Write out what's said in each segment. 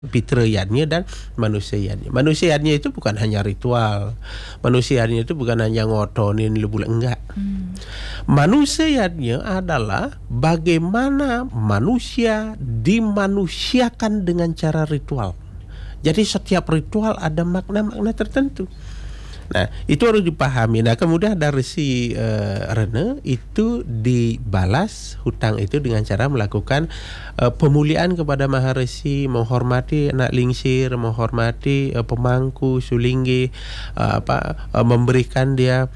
Fitriyatnya dan manusiaannya. Manusiaannya itu bukan hanya ritual. Manusiaannya itu bukan hanya ngotonin lebulan, enggak. Manusiaannya adalah bagaimana manusia dimanusiakan dengan cara ritual. Jadi setiap ritual ada makna-makna tertentu. Nah, itu harus dipahami. Nah, kemudian dari si Rene itu dibalas hutang itu dengan cara melakukan pemuliaan kepada Maharesi, menghormati anak lingsir, menghormati pemangku, sulinggi, memberikan dia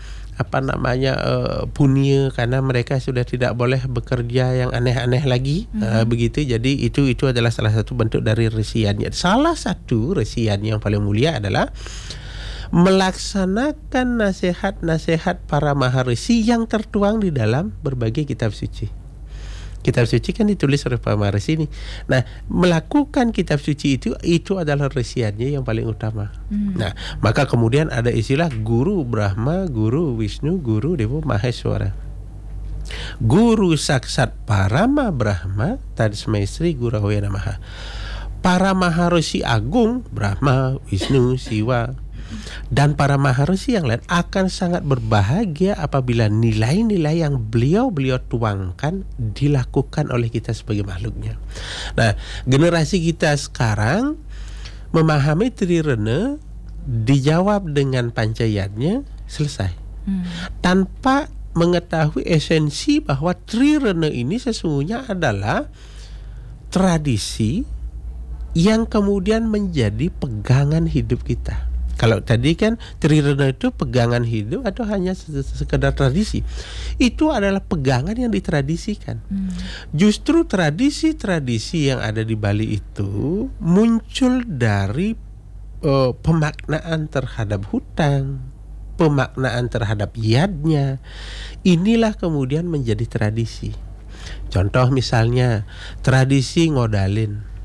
punya, karena mereka sudah tidak boleh bekerja yang aneh-aneh lagi, begitu. Jadi itu adalah salah satu bentuk dari resiannya. Salah satu resiannya yang paling mulia adalah melaksanakan nasihat-nasihat para maharesi yang tertuang di dalam berbagai kitab suci. Kitab suci kan ditulis oleh para maharesi ini. Nah, melakukan kitab suci itu adalah resiannya yang paling utama. Nah, maka kemudian ada istilah Guru Brahma, Guru Wisnu, Guru Dewa Maheswara. Guru Saksat Parama Brahma Tasmai Sri Guruhaya Namaha. Para maharesi agung Brahma, Wisnu, Siwa dan para maharesi yang lain akan sangat berbahagia apabila nilai-nilai yang beliau tuangkan dilakukan oleh kita sebagai makhluknya. Nah, generasi kita sekarang memahami Trirene dijawab dengan pancayatnya, selesai. Tanpa mengetahui esensi bahwa Trirene ini sesungguhnya adalah tradisi yang kemudian menjadi pegangan hidup kita. Kalau tadi kan Trirene itu pegangan hidup atau hanya sekedar tradisi, itu adalah pegangan yang ditradisikan. Justru tradisi-tradisi yang ada di Bali itu muncul dari pemaknaan terhadap hutang, pemaknaan terhadap yadnya. Inilah kemudian menjadi tradisi. Contoh misalnya tradisi ngodalin.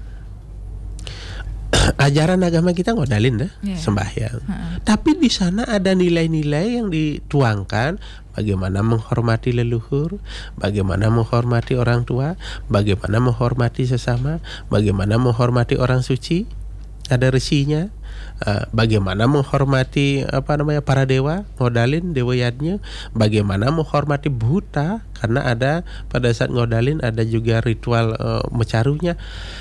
Ajaran agama kita ngodalin sembahyang. Tapi di sana ada nilai-nilai yang dituangkan, bagaimana menghormati leluhur, bagaimana menghormati orang tua, bagaimana menghormati sesama, bagaimana menghormati orang suci, ada resinya, bagaimana menghormati para dewa, ngodalin dewa yadnya, bagaimana menghormati buta, karena ada pada saat ngodalin ada juga ritual mecarunya.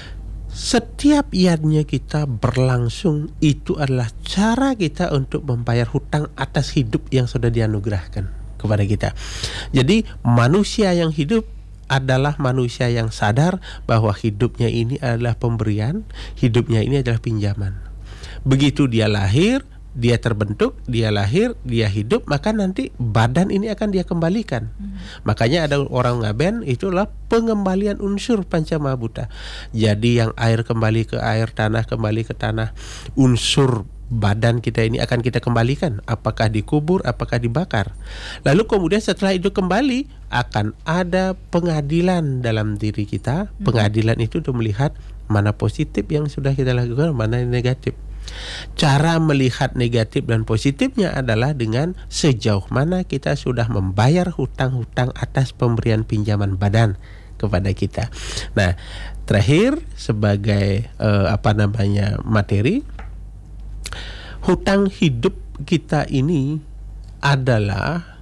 Setiap yadnya kita berlangsung itu adalah cara kita untuk membayar hutang atas hidup yang sudah dianugerahkan kepada kita. Jadi manusia yang hidup adalah manusia yang sadar bahwa hidupnya ini adalah pemberian, hidupnya ini adalah pinjaman. Begitu dia lahir, dia terbentuk, dia lahir, dia hidup, maka nanti badan ini akan dia kembalikan. Makanya ada orang ngaben, itulah pengembalian unsur pancamahabhuta. Jadi yang air kembali ke air, tanah kembali ke tanah, unsur badan kita ini akan kita kembalikan, apakah dikubur, apakah dibakar. Lalu kemudian setelah itu kembali akan ada pengadilan dalam diri kita. Pengadilan itu untuk melihat mana positif yang sudah kita lakukan, mana yang negatif. Cara melihat negatif dan positifnya adalah dengan sejauh mana kita sudah membayar hutang-hutang atas pemberian pinjaman badan kepada kita. Nah, terakhir sebagai materi, hutang hidup kita ini adalah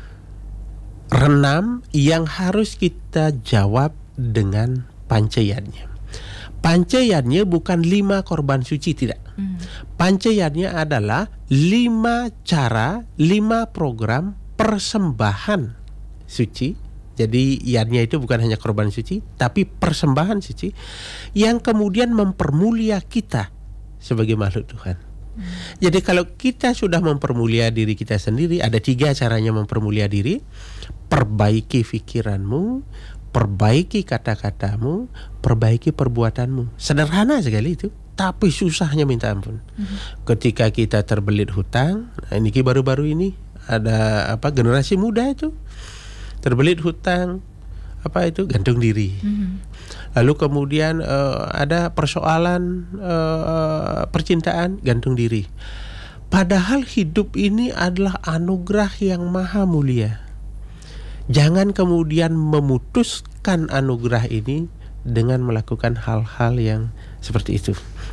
renam yang harus kita jawab dengan pancayatnya. Pancayatnya bukan 5 korban suci, tidak. Pancayatnya adalah 5 cara, 5 program persembahan suci. Jadi yadnya itu bukan hanya korban suci, tapi persembahan suci yang kemudian mempermulia kita sebagai makhluk Tuhan. Jadi kalau kita sudah mempermulia diri kita sendiri, ada 3 caranya mempermulia diri. Perbaiki pikiranmu, perbaiki kata-katamu, perbaiki perbuatanmu. Sederhana sekali itu, tapi susahnya minta ampun. Ketika kita terbelit hutang, ini baru-baru ini ada generasi muda itu terbelit hutang, gantung diri. Lalu kemudian ada persoalan percintaan, gantung diri. Padahal hidup ini adalah anugerah yang maha mulia. Jangan kemudian memutuskan anugerah ini dengan melakukan hal-hal yang Seperti itu.